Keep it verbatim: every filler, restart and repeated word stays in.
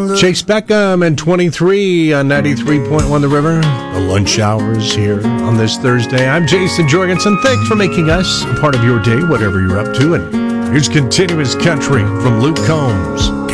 Chase Beckham and twenty-three on ninety-three point one The River. The lunch hours here on this Thursday. I'm Jason Jorgensen. Thanks for making us a part of your day, whatever you're up to. And here's Continuous Country from Luke Combs.